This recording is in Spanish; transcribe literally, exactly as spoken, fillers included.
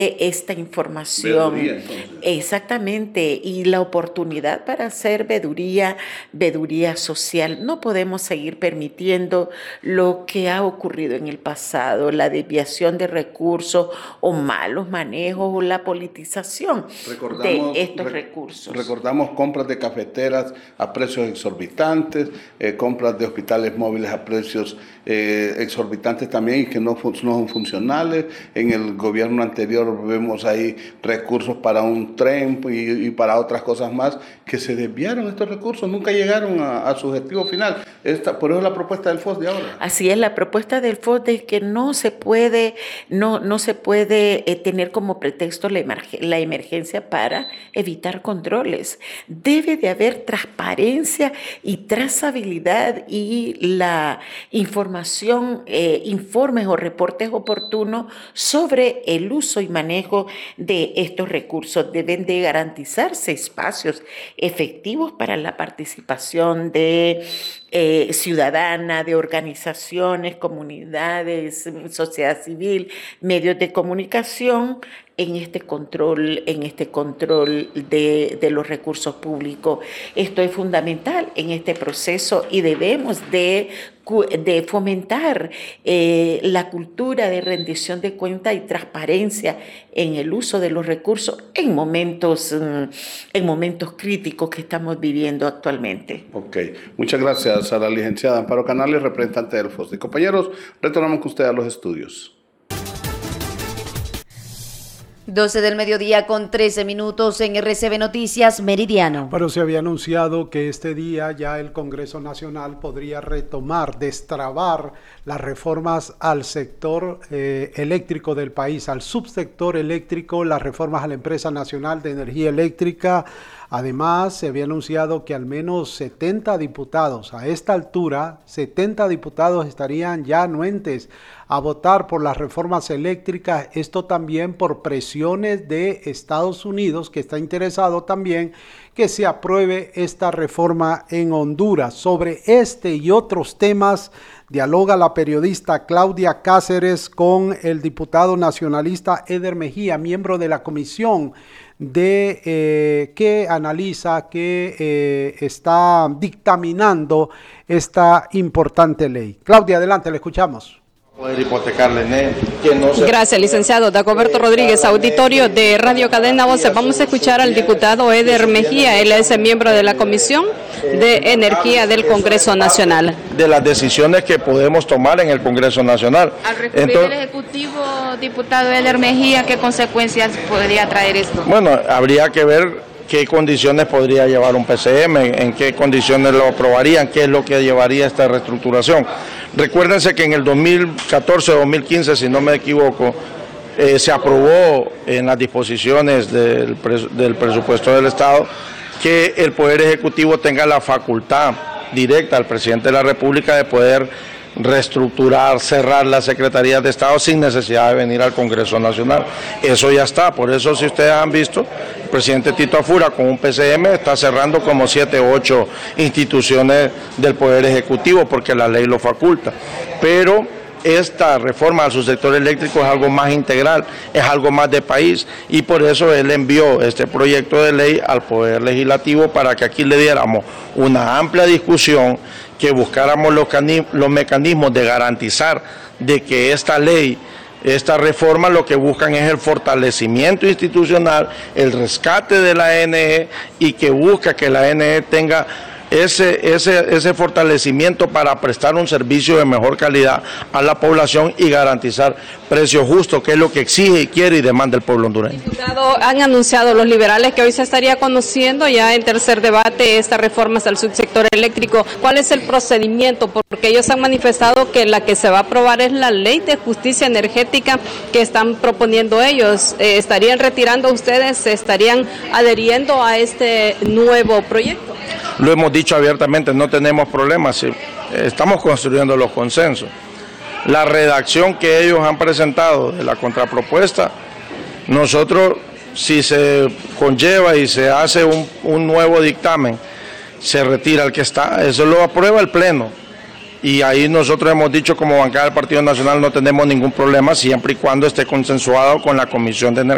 esta información. Veeduría, Exactamente, y la oportunidad para hacer veeduría, veeduría social. No podemos seguir permitiendo lo que ha ocurrido en el pasado, la desviación de recursos o malos manejos o la politización recordamos, de estos rec recursos. Recordamos compras de cafeteras a precios exorbitantes, eh, compras de hospitales móviles a precios eh, exorbitantes también y que no, no son funcionales. En el gobierno anterior vemos ahí recursos para un tren y, y para otras cosas más que se desviaron estos recursos, nunca llegaron a, a su objetivo final. Esta, por eso es la propuesta del F O S de ahora. Así es, la propuesta del F O S es que no se puede, no, no se puede eh, tener como pretexto la, emerg la emergencia para evitar controles. Debe de haber transparencia y trazabilidad y la información, eh, informes o reportes oportunos sobre el uso y manejo de estos recursos. Deben de garantizarse espacios efectivos para la participación de eh, ciudadana, de organizaciones, comunidades, sociedad civil, medios de comunicación en este control, en este control de, de los recursos públicos. Esto es fundamental en este proceso y debemos de de fomentar eh, la cultura de rendición de cuentas y transparencia en el uso de los recursos en momentos, en momentos críticos que estamos viviendo actualmente. Ok, muchas gracias a la licenciada Amparo Canales, representante del F O S. Compañeros, retornamos con usted a los estudios. doce del mediodía con trece minutos en R C B Noticias Meridiano. Pero se había anunciado que este día ya el Congreso Nacional podría retomar, destrabar las reformas al sector eh, eléctrico del país, al subsector eléctrico, las reformas a la Empresa Nacional de Energía Eléctrica. Además, se había anunciado que al menos setenta diputados, a esta altura, setenta diputados estarían ya anuentes a votar por las reformas eléctricas, esto también por presiones de Estados Unidos, que está interesado también que se apruebe esta reforma en Honduras. Sobre este y otros temas dialoga la periodista Claudia Cáceres con el diputado nacionalista Eder Mejía, miembro de la comisión de eh, que analiza, que eh, está dictaminando esta importante ley. Claudia, adelante, le escuchamos. Poder hipotecarle, que no se... Gracias, licenciado Dagoberto Rodríguez, auditorio de Radio Cadena Voces. Vamos a escuchar al diputado Eder Mejía, él es miembro de la Comisión de Energía del Congreso Nacional. De las decisiones que podemos tomar en el Congreso Nacional. Al referir Entonces, el Ejecutivo, diputado Eder Mejía, ¿qué consecuencias podría traer esto? Bueno, habría que ver qué condiciones podría llevar un P C M, en qué condiciones lo aprobarían, qué es lo que llevaría esta reestructuración. Recuérdense que en el dos mil catorce dos mil quince, si no me equivoco, eh, se aprobó en las disposiciones del, pres del presupuesto del Estado que el Poder Ejecutivo tenga la facultad directa al presidente de la República de poder reestructurar, cerrar las secretarías de Estado sin necesidad de venir al Congreso Nacional. Eso ya está, por eso si ustedes han visto, el presidente Tito Afura con un P C M está cerrando como siete o ocho instituciones del Poder Ejecutivo porque la ley lo faculta. Pero esta reforma al subsector eléctrico es algo más integral, es algo más de país y por eso él envió este proyecto de ley al Poder Legislativo para que aquí le diéramos una amplia discusión, que buscáramos los, los mecanismos de garantizar de que esta ley, esta reforma lo que buscan es el fortalecimiento institucional, el rescate de la A N E y que busca que la A N E tenga ese, ese, ese fortalecimiento para prestar un servicio de mejor calidad a la población y garantizar precios justos, que es lo que exige, quiere y demanda el pueblo hondureño. Diputado, han anunciado los liberales que hoy se estaría conociendo ya en tercer debate estas reformas al subsector eléctrico. ¿Cuál es el procedimiento? Porque ellos han manifestado que la que se va a aprobar es la ley de justicia energética que están proponiendo ellos. Eh, ¿Estarían retirando ustedes, se estarían adheriendo a este nuevo proyecto? Lo hemos dicho abiertamente, no tenemos problemas, estamos construyendo los consensos. La redacción que ellos han presentado de la contrapropuesta, nosotros, si se conlleva y se hace un, un nuevo dictamen, se retira el que está, eso lo aprueba el Pleno. Y ahí nosotros hemos dicho como bancada del Partido Nacional no tenemos ningún problema siempre y cuando esté consensuado con la Comisión de Energía.